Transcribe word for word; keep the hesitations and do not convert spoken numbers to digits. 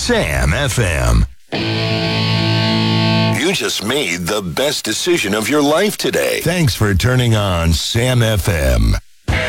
Sam F M. You just made the best decision of your life today. Thanks for turning on Sam F M.